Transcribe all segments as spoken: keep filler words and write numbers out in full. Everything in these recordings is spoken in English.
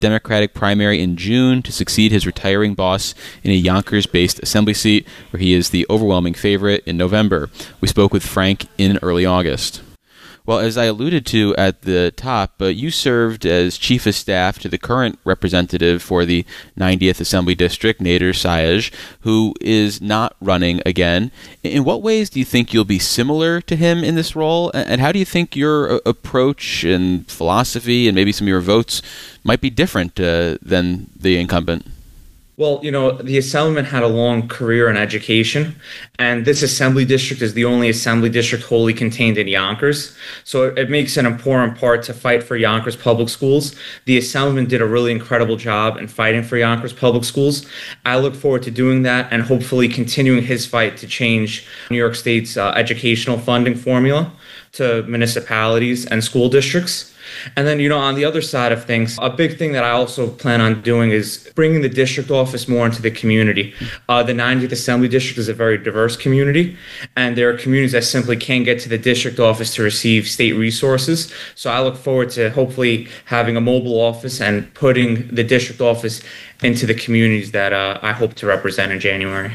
Democratic primary in June to succeed his retiring boss in a Yonkers-based assembly seat, where he is the overwhelming favorite in November. We spoke with Frank in early August. Well, as I alluded to at the top, uh, you served as chief of staff to the current representative for the ninetieth Assembly District, Nader Sayegh, who is not running again. In what ways do you think you'll be similar to him in this role? And how do you think your uh, approach and philosophy and maybe some of your votes might be different uh, than the incumbent? Well, you know, the Assemblyman had a long career in education, and this Assembly District is the only Assembly District wholly contained in Yonkers. So it, it makes an important part to fight for Yonkers Public Schools. The Assemblyman did a really incredible job in fighting for Yonkers Public Schools. I look forward to doing that and hopefully continuing his fight to change New York State's uh, educational funding formula to municipalities and school districts. And then, you know, on the other side of things, a big thing that I also plan on doing is bringing the district office more into the community. Uh, the ninetieth Assembly District is a very diverse community, and there are communities that simply can't get to the district office to receive state resources. So I look forward to hopefully having a mobile office and putting the district office into the communities that uh, I hope to represent in January.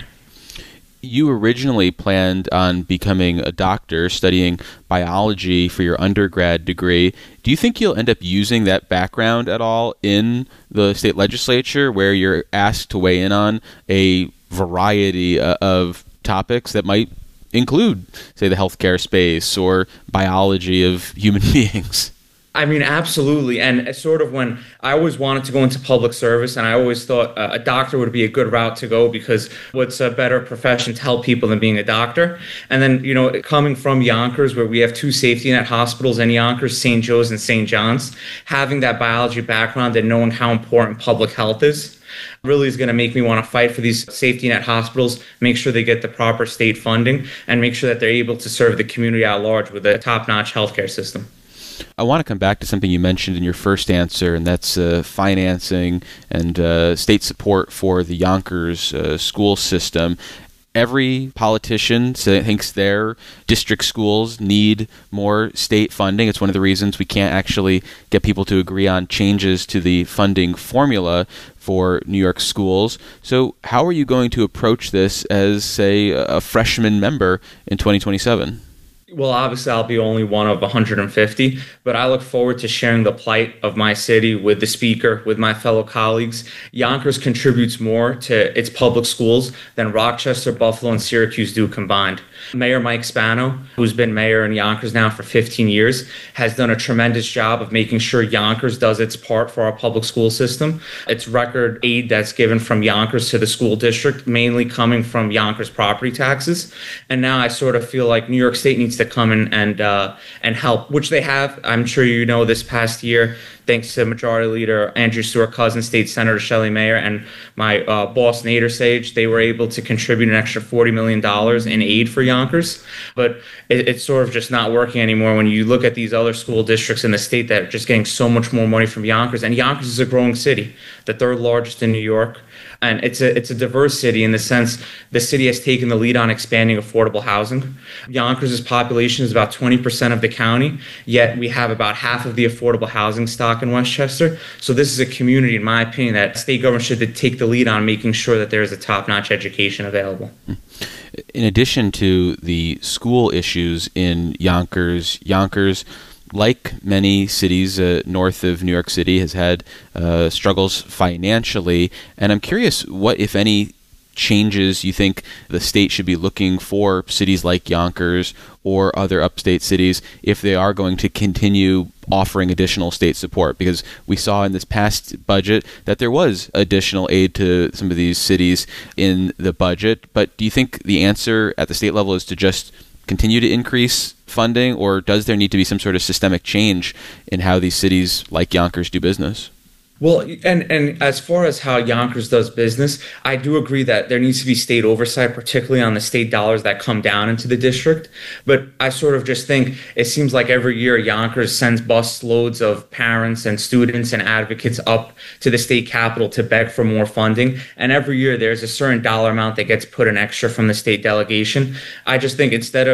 You originally planned on becoming a doctor, studying biology for your undergrad degree. Do you think you'll end up using that background at all in the state legislature, where you're asked to weigh in on a variety uh, of topics that might include, say, the healthcare space or biology of human beings? I mean, absolutely. And sort of when I always wanted to go into public service, and I always thought uh, a doctor would be a good route to go, because what's a better profession to help people than being a doctor? And then, you know, coming from Yonkers, where we have two safety net hospitals in Yonkers, Saint Joe's and Saint John's, having that biology background and knowing how important public health is really is going to make me want to fight for these safety net hospitals, make sure they get the proper state funding, and make sure that they're able to serve the community at large with a top-notch healthcare system. I want to come back to something you mentioned in your first answer, and that's uh, financing and uh, state support for the Yonkers uh, school system. Every politician thinks their district schools need more state funding. It's one of the reasons we can't actually get people to agree on changes to the funding formula for New York schools. So how are you going to approach this as, say, a freshman member in twenty twenty-seven? Well, obviously, I'll be only one of one hundred fifty, but I look forward to sharing the plight of my city with the speaker, with my fellow colleagues. Yonkers contributes more to its public schools than Rochester, Buffalo, and Syracuse do combined. Mayor Mike Spano, who's been mayor in Yonkers now for fifteen years, has done a tremendous job of making sure Yonkers does its part for our public school system. It's record aid that's given from Yonkers to the school district, mainly coming from Yonkers property taxes. And now I sort of feel like New York State needs to come in and uh, and help, which they have. I'm sure you know this past year, thanks to Majority Leader Andrew Stewart-Cousins, State Senator Shelley Mayer, and my uh, boss Nader Sayegh, they were able to contribute an extra forty million dollars in aid for Yonkers. But it, it's sort of just not working anymore when you look at these other school districts in the state that are just getting so much more money from Yonkers. And Yonkers is a growing city, the third largest in New York. And it's a it's a diverse city in the sense the city has taken the lead on expanding affordable housing. Yonkers' population is about twenty percent of the county, yet we have about half of the affordable housing stock in Westchester. So this is a community, in my opinion, that state government should take the lead on making sure that there is a top-notch education available. In addition to the school issues in Yonkers, Yonkers, like many cities uh, north of New York City, has had uh, struggles financially. And I'm curious what, if any, changes you think the state should be looking for cities like Yonkers or other upstate cities if they are going to continue offering additional state support, because we saw in this past budget that there was additional aid to some of these cities in the budget. But do you think the answer at the state level is to just continue to increase funding, or does there need to be some sort of systemic change in how these cities like Yonkers do business? Well, and, and as far as how Yonkers does business, I do agree that there needs to be state oversight, particularly on the state dollars that come down into the district. But I sort of just think it seems like every year Yonkers sends bus loads of parents and students and advocates up to the state capitol to beg for more funding. And every year there's a certain dollar amount that gets put in extra from the state delegation. I just think instead of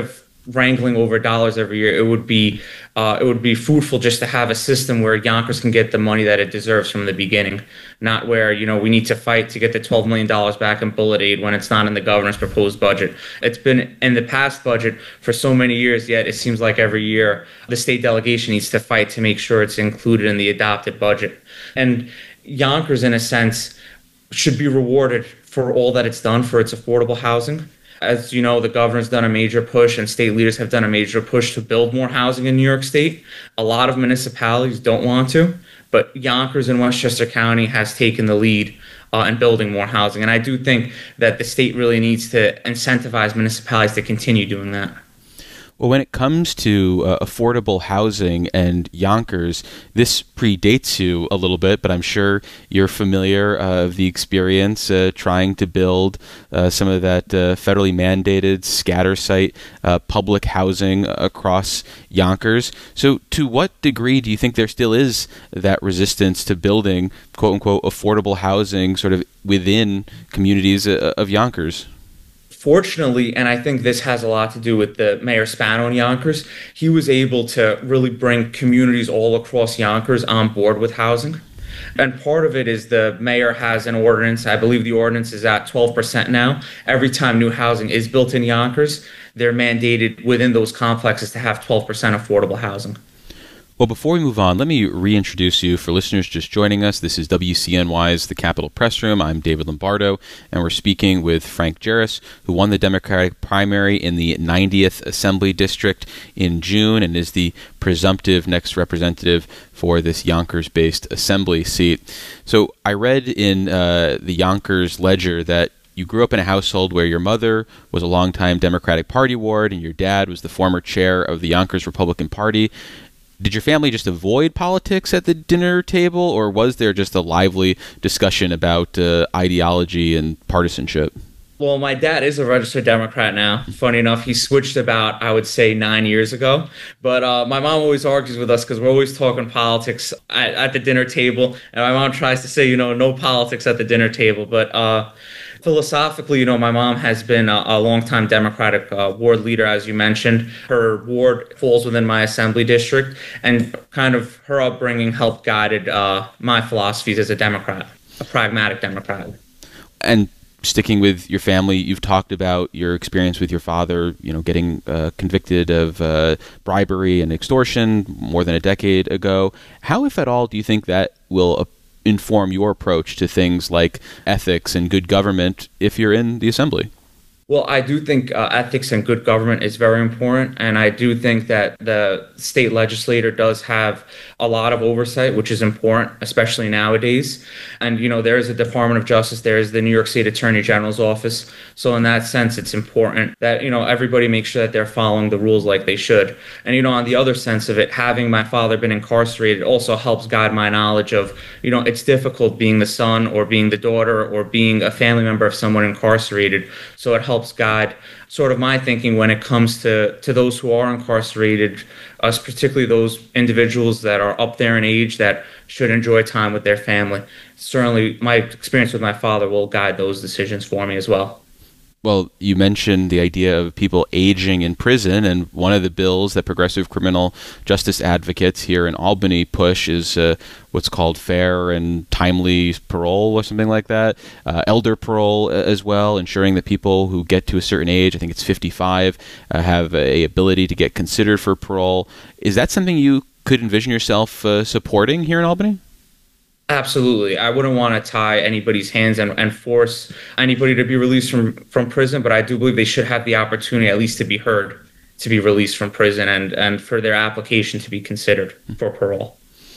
wrangling over dollars every year. It would be uh, it would be fruitful just to have a system where Yonkers can get the money that it deserves from the beginning, not where, you know, we need to fight to get the twelve million dollars back in bullet aid when it's not in the governor's proposed budget. It's been in the past budget for so many years, yet it seems like every year the state delegation needs to fight to make sure it's included in the adopted budget. And Yonkers, in a sense, should be rewarded for all that it's done for its affordable housing. As you know, the governor's done a major push and state leaders have done a major push to build more housing in New York State. A lot of municipalities don't want to, but Yonkers and Westchester County has taken the lead uh, in building more housing. And I do think that the state really needs to incentivize municipalities to continue doing that. Well, when it comes to uh, affordable housing and Yonkers, this predates you a little bit, but I'm sure you're familiar uh, of the experience uh, trying to build uh, some of that uh, federally mandated scatter site uh, public housing across Yonkers. So to what degree do you think there still is that resistance to building, quote unquote, affordable housing sort of within communities uh, of Yonkers? Fortunately, and I think this has a lot to do with the Mayor Spano in Yonkers, he was able to really bring communities all across Yonkers on board with housing. And part of it is the mayor has an ordinance. I believe the ordinance is at twelve percent now. Every time new housing is built in Yonkers, they're mandated within those complexes to have twelve percent affordable housing. Well, before we move on, let me reintroduce you for listeners just joining us. This is W C N Y's The Capitol Press Room. I'm David Lombardo, and we're speaking with Frank Jarris, who won the Democratic primary in the ninetieth Assembly District in June and is the presumptive next representative for this Yonkers-based Assembly seat. So I read in uh, the Yonkers Ledger that you grew up in a household where your mother was a longtime Democratic Party ward and your dad was the former chair of the Yonkers Republican Party. Did your family just avoid politics at the dinner table, or was there just a lively discussion about uh, ideology and partisanship? Well, my dad is a registered Democrat now. Funny enough, he switched about, I would say, nine years ago. But uh, my mom always argues with us because we're always talking politics at, at the dinner table. And my mom tries to say, you know, no politics at the dinner table. But uh, philosophically, you know, my mom has been a, a longtime Democratic uh, ward leader, as you mentioned. Her ward falls within my assembly district, and kind of her upbringing helped guided uh, my philosophies as a Democrat, a pragmatic Democrat. And sticking with your family, you've talked about your experience with your father, you know, getting uh, convicted of uh, bribery and extortion more than a decade ago. How, if at all, do you think that will uh, inform your approach to things like ethics and good government if you're in the assembly? Well, I do think uh, ethics and good government is very important, and I do think that the state legislator does have a lot of oversight, which is important, especially nowadays. And, you know, there is a Department of Justice, there is the New York State Attorney General's office. So in that sense, it's important that, you know, everybody makes sure that they're following the rules like they should. And, you know, on the other sense of it, having my father been incarcerated also helps guide my knowledge of, you know, it's difficult being the son or being the daughter or being a family member of someone incarcerated. So it helps guide sort of my thinking when it comes to, to those who are incarcerated, us particularly those individuals that are up there in age that should enjoy time with their family. Certainly, my experience with my father will guide those decisions for me as well. Well, you mentioned the idea of people aging in prison, and one of the bills that progressive criminal justice advocates here in Albany push is uh, what's called fair and timely parole or something like that. Uh, elder parole as well, ensuring that people who get to a certain age, I think it's fifty-five, uh, have a ability to get considered for parole. Is that something you could envision yourself uh, supporting here in Albany? Absolutely. I wouldn't want to tie anybody's hands and, and force anybody to be released from, from prison, but I do believe they should have the opportunity at least to be heard, to be released from prison, and, and for their application to be considered for parole.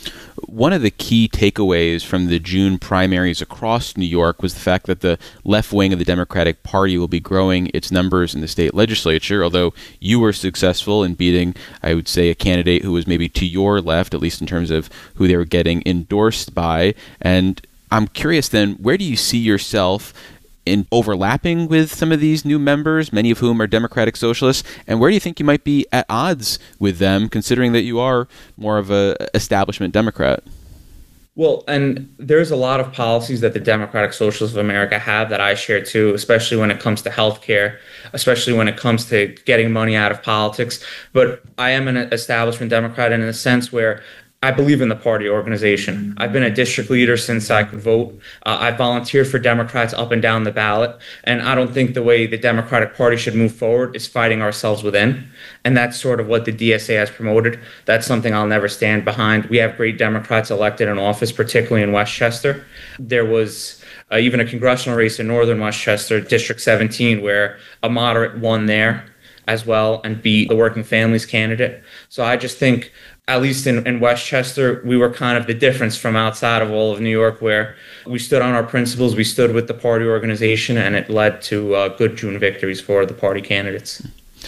One of the key takeaways from the June primaries across New York was the fact that the left wing of the Democratic Party will be growing its numbers in the state legislature, although you were successful in beating, I would say, a candidate who was maybe to your left, at least in terms of who they were getting endorsed by. And I'm curious then, where do you see yourself in overlapping with some of these new members, many of whom are Democratic Socialists, and where do you think you might be at odds with them, considering that you are more of a establishment Democrat? Well, and there's a lot of policies that the Democratic Socialists of America have that I share too, especially when it comes to healthcare, especially when it comes to getting money out of politics. But I am an establishment Democrat in a sense where I believe in the party organization. I've been a district leader since I could vote. Uh, I volunteered for Democrats up and down the ballot. And I don't think the way the Democratic Party should move forward is fighting ourselves within. And that's sort of what the D S A has promoted. That's something I'll never stand behind. We have great Democrats elected in office, particularly in Westchester. There was uh, even a congressional race in northern Westchester, District seventeen, where a moderate won there as well and beat the Working Families candidate. So I just think, at least in, in Westchester, we were kind of the difference from outside of all of New York, where we stood on our principles, we stood with the party organization, and it led to uh, good June victories for the party candidates.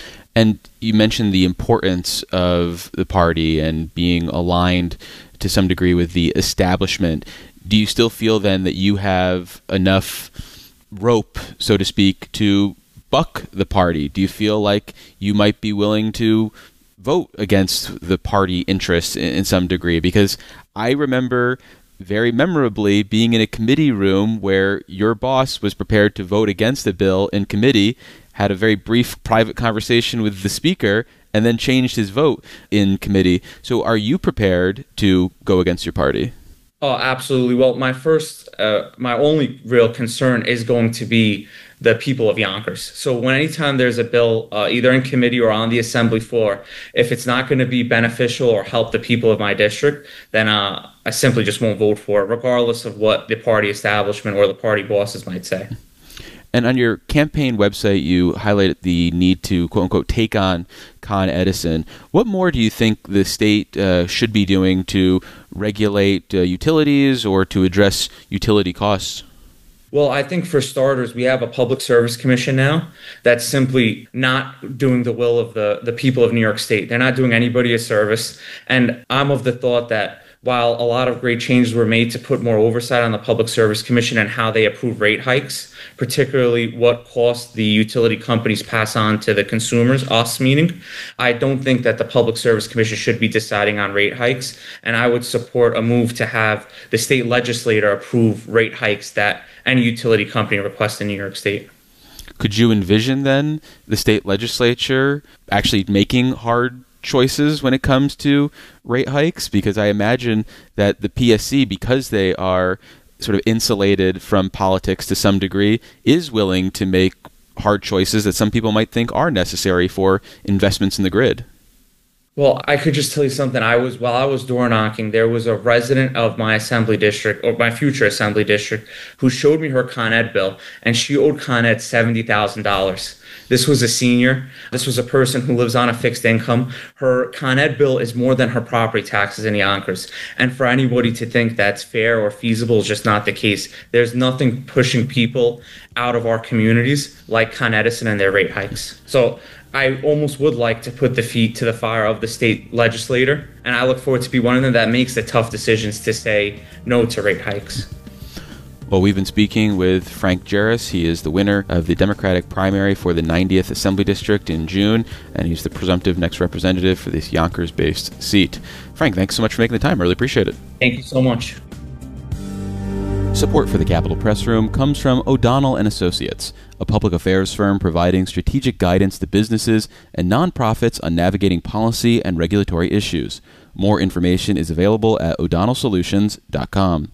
And you mentioned the importance of the party and being aligned to some degree with the establishment. Do you still feel then that you have enough rope, so to speak, to buck the party? Do you feel like you might be willing to vote against the party interests in, in some degree? Because I remember very memorably being in a committee room where your boss was prepared to vote against the bill in committee, had a very brief private conversation with the speaker, and then changed his vote in committee. So are you prepared to go against your party? Oh, absolutely. Well, my first, uh, my only real concern is going to be the people of Yonkers. So when anytime there's a bill, uh, either in committee or on the assembly floor, if it's not going to be beneficial or help the people of my district, then uh, I simply just won't vote for it, regardless of what the party establishment or the party bosses might say. And on your campaign website, you highlighted the need to, quote unquote, take on Con Edison. What more do you think the state uh, should be doing to regulate uh, utilities or to address utility costs? Well, I think for starters, we have a public service commission now that's simply not doing the will of the, the people of New York State. They're not doing anybody a service. And I'm of the thought that while a lot of great changes were made to put more oversight on the Public Service Commission and how they approve rate hikes, particularly what costs the utility companies pass on to the consumers, us meaning, I don't think that the Public Service Commission should be deciding on rate hikes. And I would support a move to have the state legislature approve rate hikes that any utility company requests in New York State. Could you envision then the state legislature actually making hard choices when it comes to rate hikes? Because I imagine that the P S C, because they are sort of insulated from politics to some degree, is willing to make hard choices that some people might think are necessary for investments in the grid. Well, I could just tell you something. I was while I was door knocking, there was a resident of my assembly district, or my future assembly district, who showed me her Con Ed bill, and she owed Con Ed seventy thousand dollars. This was a senior. This was a person who lives on a fixed income. Her Con Ed bill is more than her property taxes in Yonkers. And for anybody to think that's fair or feasible is just not the case. There's nothing pushing people out of our communities like Con Edison and their rate hikes. So I almost would like to put the feet to the fire of the state legislator, and I look forward to be one of them that makes the tough decisions to say no to rate hikes. Well, we've been speaking with Frank Jarris. He is the winner of the Democratic primary for the ninetieth Assembly District in June, and he's the presumptive next representative for this Yonkers-based seat. Frank, thanks so much for making the time. I really appreciate it. Thank you so much. Support for the Capitol Press Room comes from O'Donnell and Associates, a public affairs firm providing strategic guidance to businesses and nonprofits on navigating policy and regulatory issues. More information is available at o'donnell solutions dot com.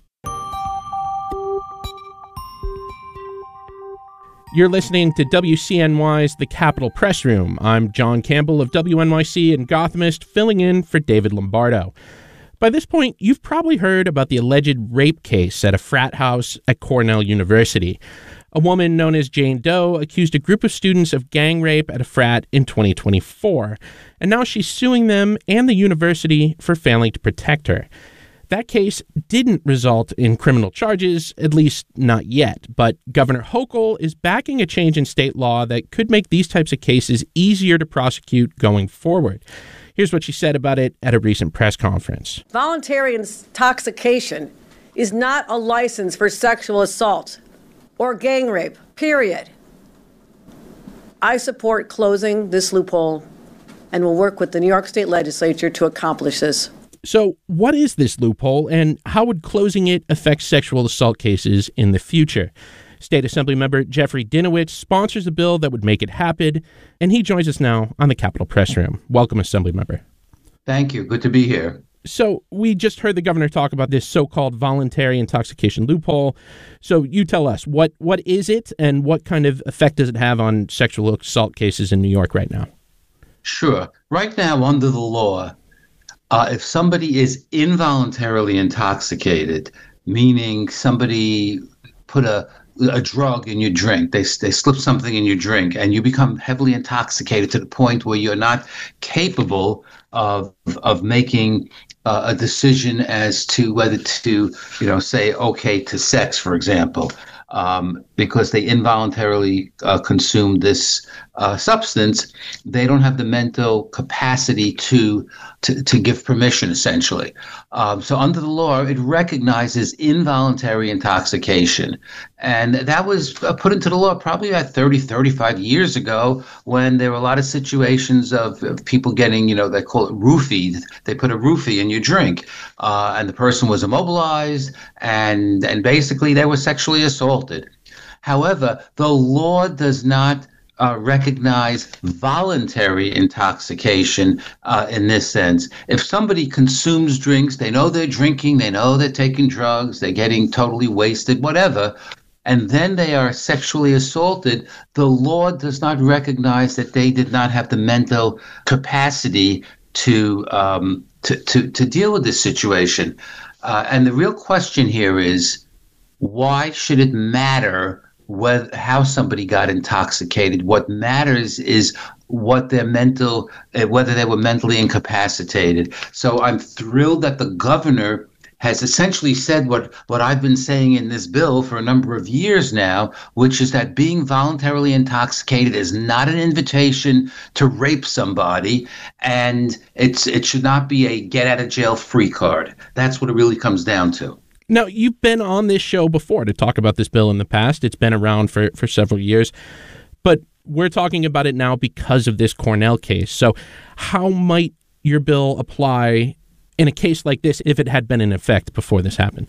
You're listening to W C N Y's The Capitol Press Room. I'm John Campbell of W N Y C and Gothamist, filling in for David Lombardo. By this point, you've probably heard about the alleged rape case at a frat house at Cornell University. A woman known as Jane Doe accused a group of students of gang rape at a frat in twenty twenty-four, and now she's suing them and the university for failing to protect her. That case didn't result in criminal charges, at least not yet, but Governor Hochul is backing a change in state law that could make these types of cases easier to prosecute going forward. Here's what she said about it at a recent press conference. Voluntary intoxication is not a license for sexual assault or gang rape, period. I support closing this loophole and will work with the New York State Legislature to accomplish this. So what is this loophole, and how would closing it affect sexual assault cases in the future? State Assembly member Jeffrey Dinowitz sponsors a bill that would make it happen, and he joins us now on the Capitol Press Room. Welcome, Assembly member. Thank you. Good to be here. So we just heard the governor talk about this so-called voluntary intoxication loophole. So you tell us, what what is it, and what kind of effect does it have on sexual assault cases in New York right now? Sure. Right now, under the law, uh, if somebody is involuntarily intoxicated, meaning somebody put a a drug in your drink, they they slip something in your drink, and you become heavily intoxicated to the point where you're not capable of of making uh, a decision as to whether to, you know, say okay to sex, for example, um, because they involuntarily uh, consumed this uh, substance. They don't have the mental capacity to to, to give permission, essentially. Um, so under the law, it recognizes involuntary intoxication. And that was uh, put into the law probably about thirty, thirty-five years ago, when there were a lot of situations of, of people getting, you know, they call it roofied. They put a roofie in your drink, uh, and the person was immobilized, and and basically they were sexually assaulted. However, the law does not Uh, recognize voluntary intoxication uh, in this sense. If somebody consumes drinks, they know they're drinking, they know they're taking drugs, they're getting totally wasted, whatever, and then they are sexually assaulted, the law does not recognize that they did not have the mental capacity to um, to, to, to deal with this situation. Uh, and the real question here is, why should it matter whether, how somebody got intoxicated? What matters is what their mental, uh, whether they were mentally incapacitated. So I'm thrilled that the governor has essentially said what, what I've been saying in this bill for a number of years now, which is that being voluntarily intoxicated is not an invitation to rape somebody, and it's it should not be a get out of jail free card. That's what it really comes down to. Now, you've been on this show before to talk about this bill in the past. It's been around for, for several years, but we're talking about it now because of this Cornell case. So how might your bill apply in a case like this if it had been in effect before this happened?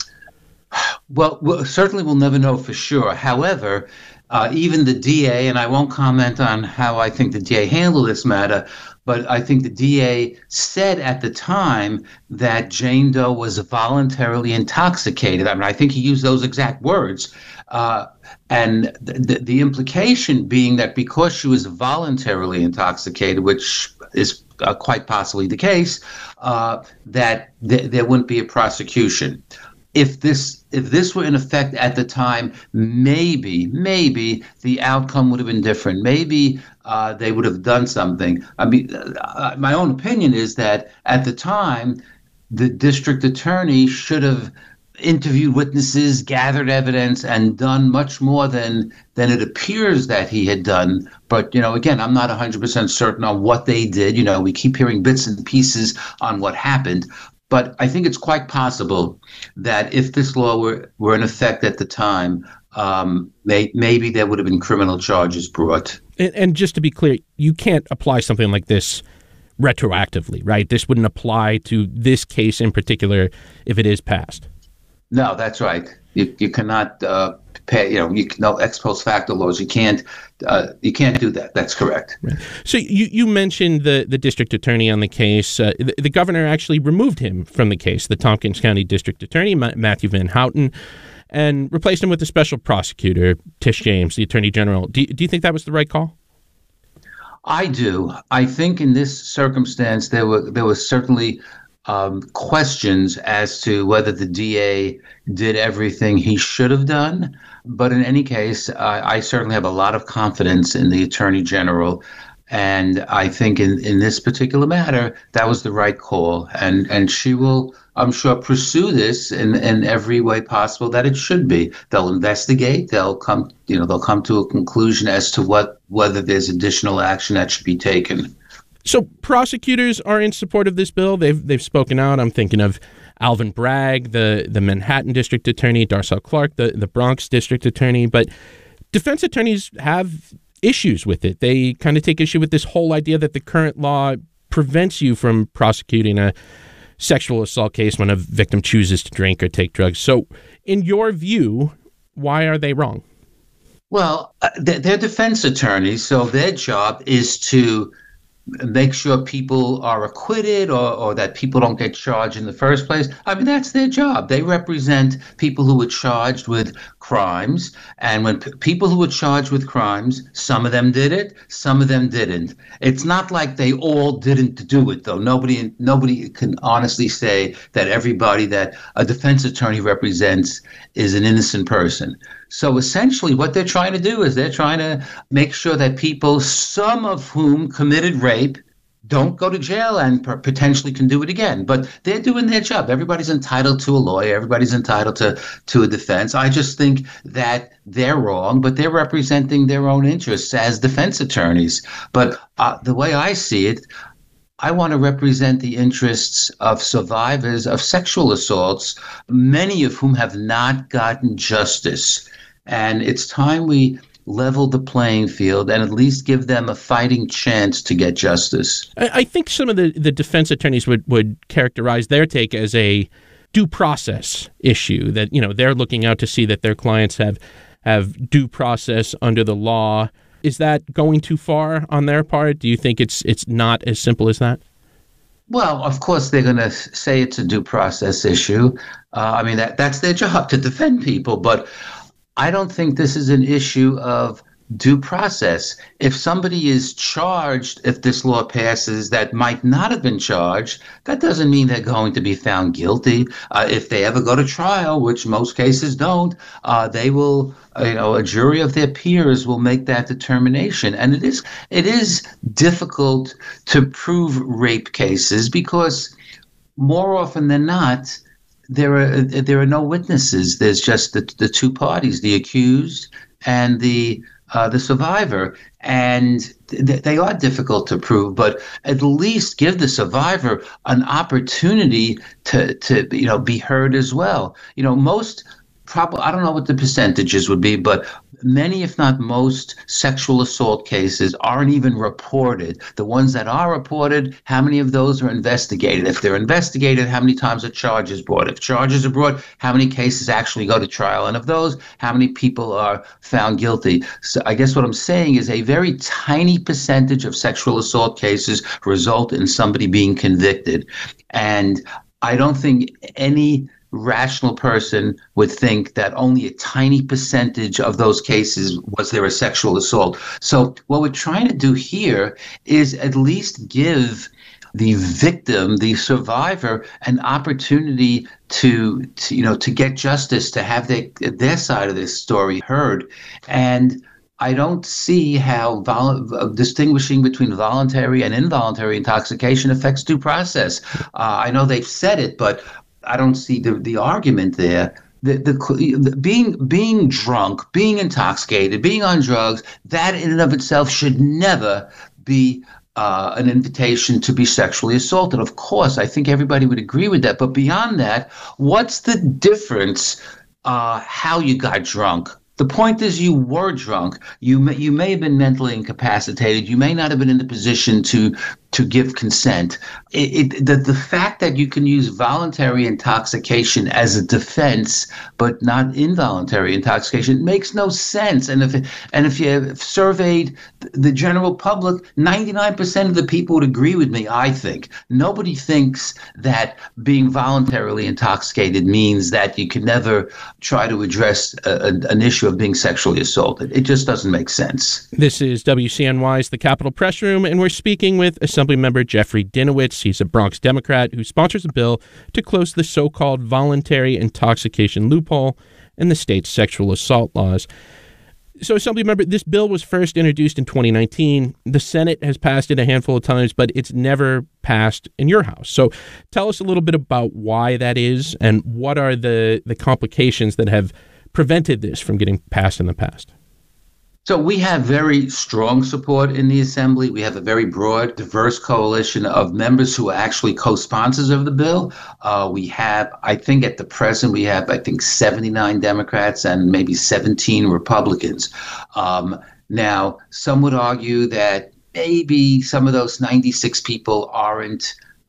Well, well certainly we'll never know for sure. However, uh, even the D A, and I won't comment on how I think the D A handled this matter, but I think the D A said at the time that Jane Doe was voluntarily intoxicated. I mean, I think he used those exact words. Uh, and the, the implication being that because she was voluntarily intoxicated, which is uh, quite possibly the case, uh, that th- there wouldn't be a prosecution. If this if this were in effect at the time, maybe, maybe the outcome would have been different. Maybe uh, they would have done something. I mean, uh, my own opinion is that at the time, the district attorney should have interviewed witnesses, gathered evidence, and done much more than than it appears that he had done. But, you know, again, I'm not one hundred percent certain on what they did. You know, we keep hearing bits and pieces on what happened. But I think it's quite possible that if this law were, were in effect at the time, um, may, maybe there would have been criminal charges brought. And, and just to be clear, you can't apply something like this retroactively, right? This wouldn't apply to this case in particular if it is passed. No, that's right. You you cannot uh, pay. You know, you no ex post facto laws. You can't. Uh, you can't do that. That's correct. Right. So you, you mentioned the, the district attorney on the case. Uh, the, the governor actually removed him from the case, the Tompkins County District Attorney, Ma- Matthew Van Houten, and replaced him with the special prosecutor, Tish James, the Attorney General. Do, do you think that was the right call? I do. I think in this circumstance, there were there was certainly um, questions as to whether the D A did everything he should have done. But in any case, I, I certainly have a lot of confidence in the Attorney General. And I think in, in this particular matter, that was the right call. And and she will, I'm sure, pursue this in, in every way possible that it should be. They'll investigate. They'll come, you know, they'll come to a conclusion as to what whether there's additional action that should be taken. So prosecutors are in support of this bill. They've they've spoken out. I'm thinking of Alvin Bragg, the, the Manhattan District Attorney, Darcel Clark, the, the Bronx District Attorney. But defense attorneys have issues with it. They kind of take issue with this whole idea that the current law prevents you from prosecuting a sexual assault case when a victim chooses to drink or take drugs. So in your view, why are they wrong? Well, uh, they're, they're defense attorneys, so their job is to make sure people are acquitted or, or that people don't get charged in the first place. I mean, that's their job. They represent people who were charged with crimes. And when p- people who were charged with crimes, some of them did it, some of them didn't. It's not like they all didn't do it, though. Nobody, nobody can honestly say that everybody that a defense attorney represents is an innocent person. So essentially what they're trying to do is they're trying to make sure that people, some of whom committed rape, don't go to jail and potentially can do it again. But they're doing their job. Everybody's entitled to a lawyer. Everybody's entitled to, to a defense. I just think that they're wrong, but they're representing their own interests as defense attorneys. But uh, the way I see it, I want to represent the interests of survivors of sexual assaults, many of whom have not gotten justice. And it's time we level the playing field and at least give them a fighting chance to get justice. I think some of the, the defense attorneys would, would characterize their take as a due process issue, that, you know, they're looking out to see that their clients have have due process under the law. Is that going too far on their part? Do you think it's it's not as simple as that? Well, of course, they're going to say it's a due process issue. Uh, I mean, that that's their job to defend people. But I don't think this is an issue of due process. If somebody is charged, if this law passes, that might not have been charged, that doesn't mean they're going to be found guilty. Uh, if they ever go to trial, which most cases don't, uh, they will, uh, you know, a jury of their peers will make that determination. And it is, it is difficult to prove rape cases because more often than not, there are there are no witnesses. There's just the the two parties, the accused and the uh, the survivor, and th- they are difficult to prove. But at least give the survivor an opportunity to to you know be heard as well. You know, most probably I don't know what the percentages would be, but many, if not most, sexual assault cases aren't even reported. The ones that are reported, how many of those are investigated? If they're investigated, how many times are charges brought? If charges are brought, how many cases actually go to trial? And of those, how many people are found guilty? So I guess what I'm saying is a very tiny percentage of sexual assault cases result in somebody being convicted. And I don't think any rational person would think that only a tiny percentage of those cases was there a sexual assault. So what we're trying to do here is at least give the victim, the survivor, an opportunity to, to you know, to get justice, to have their, their side of this story heard. And I don't see how vol- distinguishing between voluntary and involuntary intoxication affects due process. Uh, I know they've said it, but I don't see the, the argument there. The, the, the being being drunk, being intoxicated, being on drugs, that in and of itself should never be uh, an invitation to be sexually assaulted. Of course, I think everybody would agree with that. But beyond that, what's the difference uh, how you got drunk? The point is you were drunk. You may, you may have been mentally incapacitated. You may not have been in the position to to give consent. It, it, the, the fact that you can use voluntary intoxication as a defense, but not involuntary intoxication, makes no sense. And if and if you surveyed the general public, ninety-nine percent of the people would agree with me, I think. Nobody thinks that being voluntarily intoxicated means that you can never try to address a, a, an issue of being sexually assaulted. It just doesn't make sense. This is W C N Y's The Capitol Press Room, and we're speaking with Assemblymember Jeffrey Dinowitz. He's a Bronx Democrat who sponsors a bill to close the so-called voluntary intoxication loophole in the state's sexual assault laws. So, Assemblymember, this bill was first introduced in twenty nineteen. The Senate has passed it a handful of times, but it's never passed in your House. So tell us a little bit about why that is and what are the, the complications that have prevented this from getting passed in the past. So we have very strong support in the Assembly. We have a very broad, diverse coalition of members who are actually co-sponsors of the bill. Uh, we have, I think at the present, we have, I think, seventy-nine Democrats and maybe seventeen Republicans. Um, now, some would argue that maybe some of those ninety-six people aren't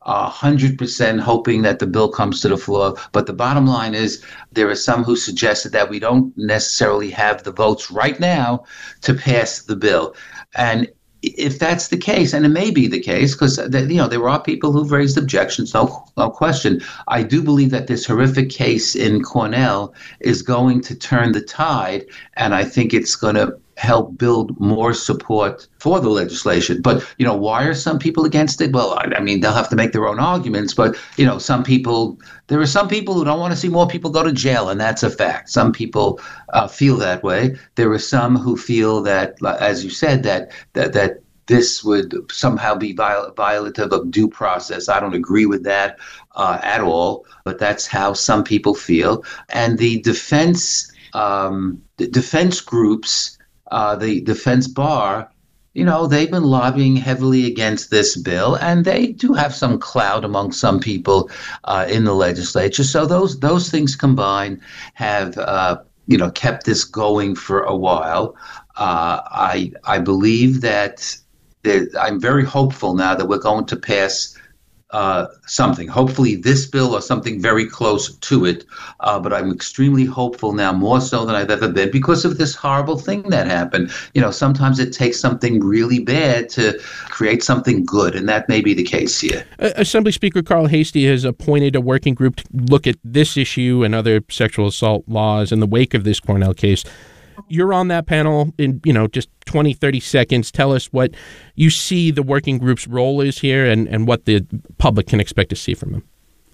one hundred percent hoping that the bill comes to the floor. But the bottom line is there are some who suggested that we don't necessarily have the votes right now to pass the bill. And if that's the case, and it may be the case, because you know there are people who've raised objections, no, no question. I do believe that this horrific case in Cornell is going to turn the tide, and I think it's going to help build more support for the legislation. But, you know, why are some people against it? Well, I, I mean, they'll have to make their own arguments, but, you know, some people, there are some people who don't want to see more people go to jail, and that's a fact. Some people uh, feel that way. There are some who feel that, as you said, that that, that this would somehow be viol- violative of due process. I don't agree with that uh, at all, but that's how some people feel. And the defense, um, the defense groups, Uh, the defense bar, you know, they've been lobbying heavily against this bill, and they do have some clout among some people uh, in the legislature. So those those things combined have, uh, you know, kept this going for a while. Uh, I I believe that there, I'm very hopeful now that we're going to pass Uh, something, hopefully this bill or something very close to it. Uh, but I'm extremely hopeful now, more so than I've ever been, because of this horrible thing that happened. You know, sometimes it takes something really bad to create something good, and that may be the case here. Uh, Assembly Speaker Carl Heastie has appointed a working group to look at this issue and other sexual assault laws in the wake of this Cornell case. You're on that panel in, you know, just twenty, thirty seconds. Tell us what you see the working group's role is here and, and what the public can expect to see from them.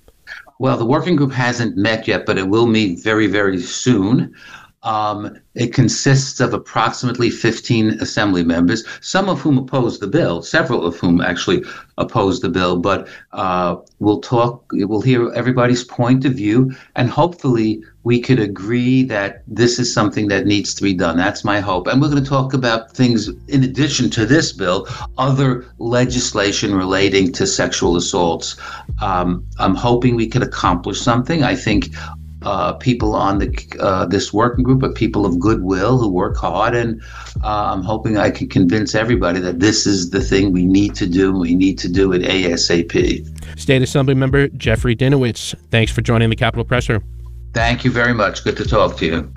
Well, the working group hasn't met yet, but it will meet very, very soon. Um, it consists of approximately fifteen assembly members, some of whom oppose the bill, several of whom actually oppose the bill, but uh, we'll talk, we'll hear everybody's point of view, and hopefully we could agree that this is something that needs to be done. That's my hope. And we're going to talk about things in addition to this bill, other legislation relating to sexual assaults. Um, I'm hoping we could accomplish something. I think Uh, people on the uh, this working group are people of goodwill who work hard, and uh, I'm hoping I can convince everybody that this is the thing we need to do. We need to do it ASAP. State Assembly Member Jeffrey Dinowitz, thanks for joining the Capitol Press Room. Thank you very much. Good to talk to you.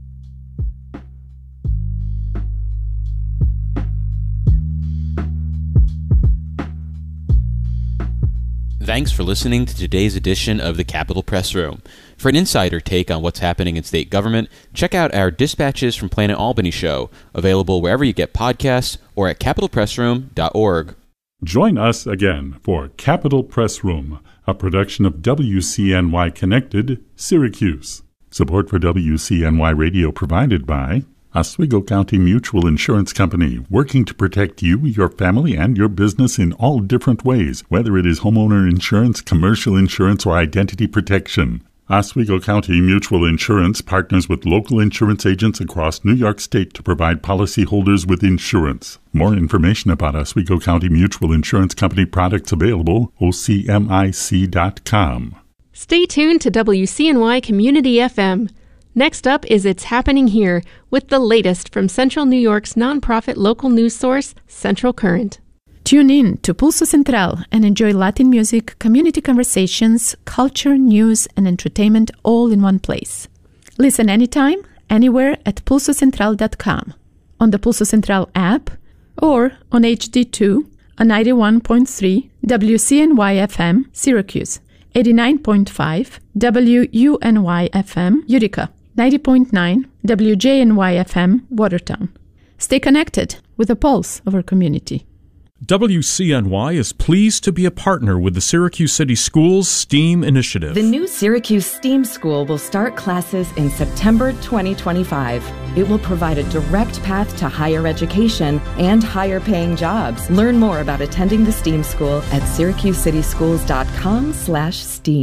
Thanks for listening to today's edition of the Capitol Press Room. For an insider take on what's happening in state government, check out our Dispatches from Planet Albany show, available wherever you get podcasts or at capitol press room dot org. Join us again for Capitol Press Room, a production of W C N Y Connected, Syracuse. Support for W C N Y Radio provided by Oswego County Mutual Insurance Company, working to protect you, your family, and your business in all different ways, whether it is homeowner insurance, commercial insurance, or identity protection. Oswego County Mutual Insurance partners with local insurance agents across New York State to provide policyholders with insurance. More information about Oswego County Mutual Insurance Company products available, O C M I C dot com. Stay tuned to W C N Y Community F M. Next up is It's Happening Here, with the latest from Central New York's nonprofit local news source, Central Current. Tune in to Pulso Central and enjoy Latin music, community conversations, culture, news, and entertainment all in one place. Listen anytime, anywhere at pulso central dot com, on the Pulso Central app, or on H D two, a ninety-one point three W C N Y F M, Syracuse, eighty-nine point five W U N Y F M, Utica, ninety point nine W J N Y F M, Watertown. Stay connected with the pulse of our community. W C N Y is pleased to be a partner with the Syracuse City Schools STEAM Initiative. The new Syracuse STEAM School will start classes in September twenty twenty-five. It will provide a direct path to higher education and higher paying jobs. Learn more about attending the STEAM School at syracuse city schools dot com slash STEAM.